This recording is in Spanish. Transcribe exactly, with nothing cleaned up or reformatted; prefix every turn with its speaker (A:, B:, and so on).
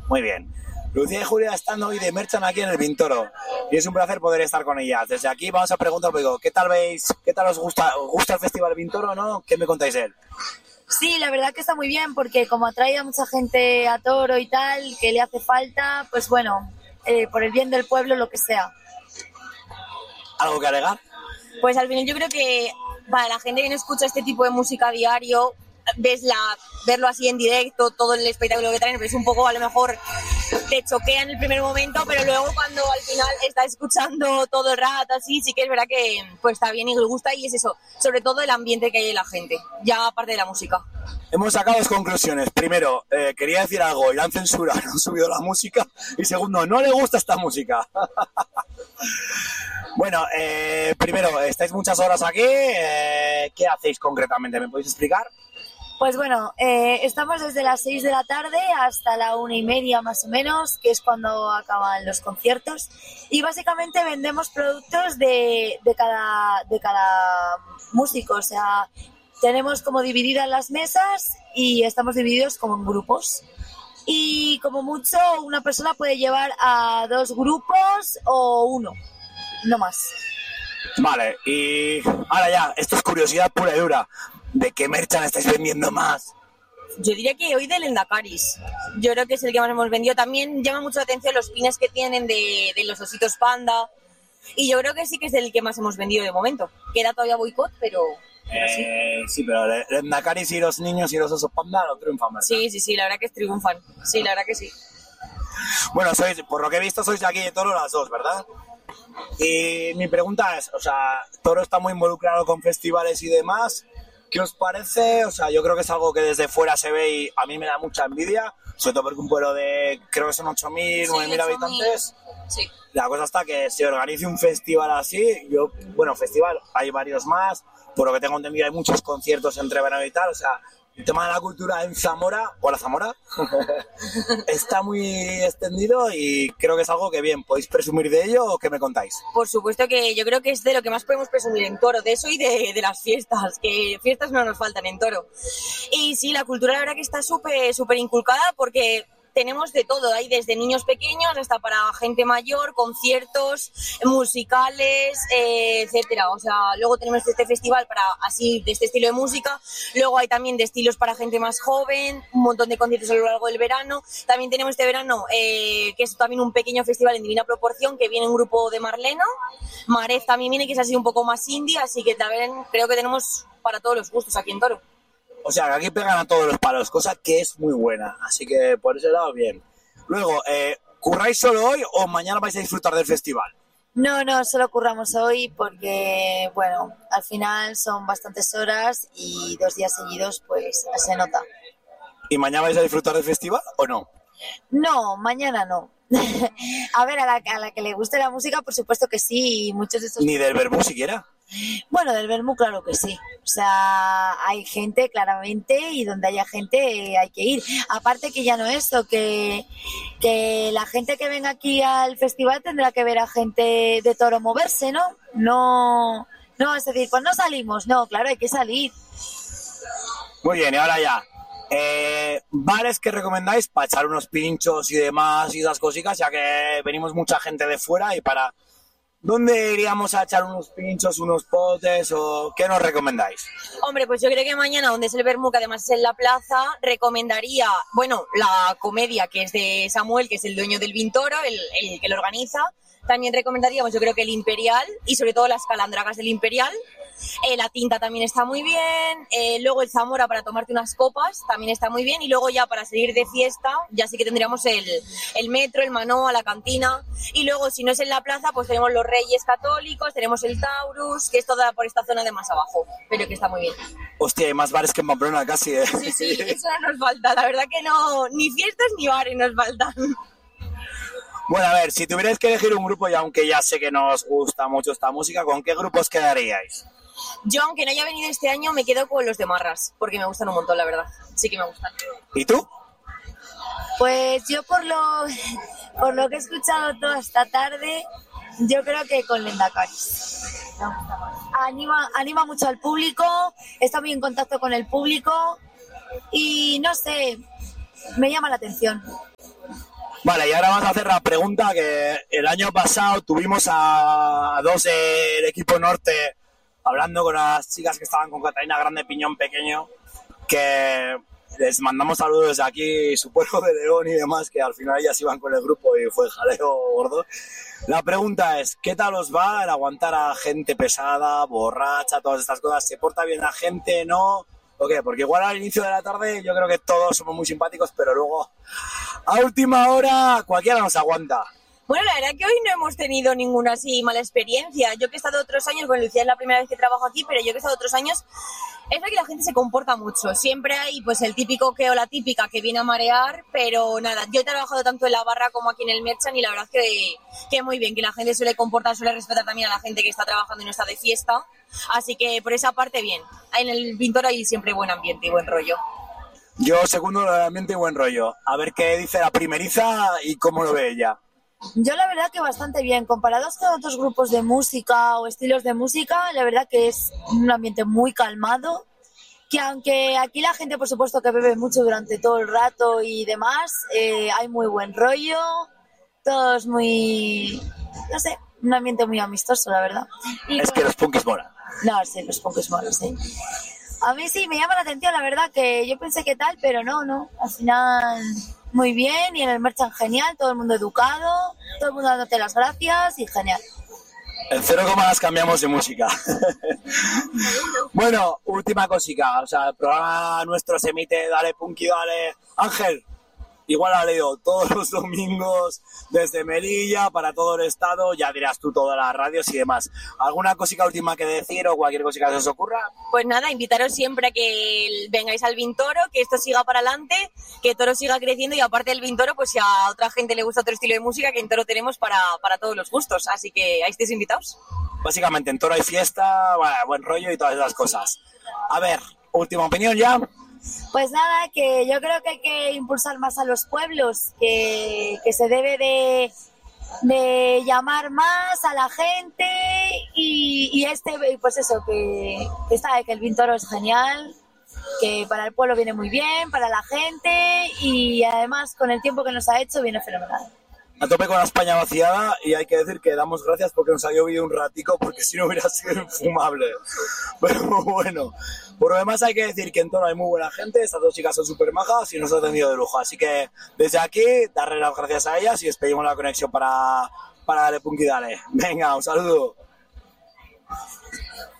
A: Muy bien. Lucía y Julia están hoy de Merchan aquí en el Vintoro y es un placer poder estar con ellas. Desde aquí vamos a preguntar, digo, ¿qué tal veis? ¿Qué tal os gusta? ¿Os gusta el Festival Vintoro o no? ¿Qué me contáis él?
B: Sí, la verdad que está muy bien porque como atrae a mucha gente a Toro y tal, que le hace falta, pues bueno, eh, por el bien del pueblo, lo que sea.
A: ¿Algo que agregar?
C: Pues al final yo creo que para la gente que no escucha este tipo de música a diario, ves la, verlo así en directo, todo el espectáculo que traen, pues un poco a lo mejor te choquea en el primer momento, pero luego cuando al final estás escuchando todo el rato así, sí que es verdad que pues está bien y le gusta, y es eso, sobre todo el ambiente que hay en la gente, ya aparte de la música.
A: Hemos sacado dos conclusiones. Primero, eh, quería decir algo y la han censurado, no han subido la música. Y segundo, no le gusta esta música. Bueno, eh, primero, estáis muchas horas aquí. Eh, ¿Qué hacéis concretamente? ¿Me podéis explicar?
B: Pues bueno, eh, estamos desde las seis de la tarde hasta la una y media más o menos, que es cuando acaban los conciertos. Y básicamente vendemos productos de, de, cada, de cada músico. O sea, tenemos como divididas las mesas y estamos divididos como en grupos. Y como mucho, una persona puede llevar a dos grupos o uno, no más.
A: Vale, y ahora ya, esto es curiosidad pura y dura. ¿De qué merchan estáis vendiendo más?
C: Yo diría que hoy del Endakaris. Yo creo que es el que más hemos vendido. También llama mucho la atención los pines que tienen de, de los ositos panda. Y yo creo que sí que es el que más hemos vendido de momento. Queda todavía boicot, pero... pero sí.
A: Eh, sí, pero el Endakaris y los niños y los osos panda lo triunfan, ¿verdad?
C: Sí, sí, sí, la verdad que triunfan. Sí, la verdad que sí.
A: Bueno, sois, por lo que he visto, sois de aquí de Toro las dos, ¿verdad? Y mi pregunta es, o sea, Toro está muy involucrado con festivales y demás. ¿Qué os parece? O sea, yo creo que es algo que desde fuera se ve y a mí me da mucha envidia, sobre todo porque un pueblo de, creo que son ocho mil,
C: Sí,
A: nueve mil
C: ocho mil.
A: habitantes.
C: Sí.
A: La cosa está que se organice un festival así, yo, bueno, festival, hay varios más, por lo que tengo entendido hay muchos conciertos entre verano y tal, o sea, el tema de la cultura en Zamora, o la Zamora, está muy extendido y creo que es algo que bien, ¿podéis presumir de ello o qué me contáis?
C: Por supuesto que yo creo que es de lo que más podemos presumir en Toro, de eso y de, de las fiestas, que fiestas no nos faltan en Toro. Y sí, la cultura la verdad que está súper súper inculcada porque tenemos de todo, hay desde niños pequeños hasta para gente mayor, conciertos, musicales, eh, etcétera. O sea, luego tenemos este festival para así de este estilo de música, luego hay también de estilos para gente más joven, un montón de conciertos a lo largo del verano. También tenemos este verano, eh, que es también un pequeño festival en Divina Proporción, que viene un grupo de Marlena, Maref también viene, que es así un poco más indie, así que también creo que tenemos para todos los gustos aquí en Toro.
A: O sea, que aquí pegan a todos los palos, cosa que es muy buena, así que por ese lado bien. Luego, eh, ¿curráis solo hoy o mañana vais a disfrutar del festival?
B: No, no, solo curramos hoy porque, bueno, al final son bastantes horas y dos días seguidos, pues se nota.
A: ¿Y mañana vais a disfrutar del festival o no?
B: No, mañana no. A ver, a la, a la que le guste la música, por supuesto que sí, y muchos de estos...
A: ¿Ni del verbú siquiera?
B: Bueno, del Vermú, claro que sí. O sea, hay gente, claramente, y donde haya gente hay que ir. Aparte que ya no es eso, que, que la gente que venga aquí al festival tendrá que ver a gente de Toro moverse, ¿no? No, no, es decir, pues no salimos, no, claro, hay que salir.
A: Muy bien, y ahora ya. Eh, bares que recomendáis para echar unos pinchos y demás y esas cositas, ya que venimos mucha gente de fuera y para... ¿Dónde iríamos a echar unos pinchos, unos potes o qué nos recomendáis?
C: Hombre, pues yo creo que mañana, donde es el Vermú, que además es en la plaza, recomendaría, bueno, la comedia que es de Samuel, que es el dueño del Vintoro, el, el que lo organiza. También recomendaríamos, yo creo que el Imperial y sobre todo las calandragas del Imperial. Eh, la Tinta también está muy bien. Eh, luego el Zamora para tomarte unas copas también está muy bien. Y luego ya para salir de fiesta, ya sí que tendríamos el, el Metro, el Manoa, la Cantina. Y luego, si no es en la plaza, pues tenemos los Reyes Católicos, tenemos el Taurus, que es toda por esta zona de más abajo, pero que está muy bien.
A: Hostia, hay más bares que en Pamplona casi, ¿eh?
C: Sí, sí, eso no nos falta. La verdad que no, ni fiestas ni bares nos faltan.
A: Bueno, a ver, si tuvierais que elegir un grupo, y aunque ya sé que no os gusta mucho esta música, ¿con qué grupo os quedaríais?
C: Yo, aunque no haya venido este año, me quedo con los de Marras, porque me gustan un montón, la verdad. Sí que me gustan.
A: ¿Y tú?
B: Pues yo por lo, por lo que he escuchado toda esta tarde, yo creo que con Lendacaris. Me gusta más. Anima, anima mucho al público, está muy en contacto con el público y no sé, me llama la atención.
A: Vale, y ahora vamos a hacer la pregunta que el año pasado tuvimos a dos del equipo norte hablando con las chicas que estaban con Catalina Grande Piñón Pequeño, que les mandamos saludos desde aquí, su pueblo de León y demás, que al final ellas iban con el grupo y fue jaleo gordo. La pregunta es, ¿qué tal os va el aguantar a gente pesada, borracha, todas estas cosas? ¿Se porta bien la gente, no? ¿O qué? Porque igual al inicio de la tarde yo creo que todos somos muy simpáticos, pero luego a última hora cualquiera nos aguanta.
C: Bueno, la verdad que hoy no hemos tenido ninguna así mala experiencia. Yo que he estado otros años, bueno, Lucía es la primera vez que trabajo aquí, pero yo que he estado otros años, es que la gente se comporta mucho. Siempre hay pues el típico que o la típica que viene a marear, pero nada, yo he trabajado tanto en la barra como aquí en el Merchant y la verdad es que, que muy bien, que la gente suele comportar, suele respetar también a la gente que está trabajando y no está de fiesta. Así que por esa parte bien. En el Vintoro hay siempre buen ambiente y buen rollo.
A: Yo segundo el ambiente y buen rollo. A ver qué dice la primeriza y cómo lo ve ella.
B: Yo la verdad que bastante bien, comparados con otros grupos de música o estilos de música, la verdad que es un ambiente muy calmado, que aunque aquí la gente por supuesto que bebe mucho durante todo el rato y demás, eh, hay muy buen rollo, todos muy, no sé, un ambiente muy amistoso, la verdad. Y
A: es
B: bueno,
A: que los punkis molan.
B: No, sí, los punkis molan, sí. A mí sí, me llama la atención, la verdad, que yo pensé que tal, pero no, no, al final muy bien, y en el Merchant genial, todo el mundo educado, todo el mundo dándote las gracias y genial.
A: En cero comas cambiamos de música. Bueno, última cosica, o sea, el programa nuestro se emite, dale Punky, dale Ángel. Igual ha leído todos los domingos desde Melilla para todo el estado, ya dirás tú todas las radios y demás. ¿Alguna cosita última que decir o cualquier cosita que os ocurra?
C: Pues nada, invitaros siempre a que vengáis al Vintoro, que esto siga para adelante, que Toro siga creciendo y aparte del Vintoro, pues si a otra gente le gusta otro estilo de música, que en Toro tenemos para, para todos los gustos, así que ahí estéis invitados.
A: Básicamente en Toro hay fiesta, bueno, buen rollo y todas esas cosas. A ver, última opinión ya.
B: Pues nada, que yo creo que hay que impulsar más a los pueblos, que, que se debe de, de llamar más a la gente y, y este, pues eso, que, que, está, que el Vintoro es genial, que para el pueblo viene muy bien, para la gente y además con el tiempo que nos ha hecho viene fenomenal.
A: A tope con la España vaciada y hay que decir que damos gracias porque nos ha llovido un ratico porque si no hubiera sido infumable. Pero bueno, por lo demás hay que decir que en Toro hay muy buena gente, estas dos chicas son súper majas y nos han atendido de lujo. Así que desde aquí darle las gracias a ellas y despedimos la conexión para, para Dale Punky Dale. Venga, un saludo.